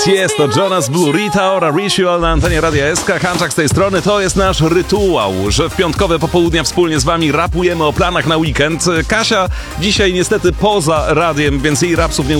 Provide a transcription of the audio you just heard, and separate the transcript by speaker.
Speaker 1: Jest to Jonas Blue, Rita Ora, Ritual na antenie Radia SK. Hanczak z tej strony. To jest nasz rytuał, że w piątkowe popołudnia wspólnie z wami rapujemy o planach na weekend. Kasia dzisiaj niestety poza radiem, więc jej rapsów nie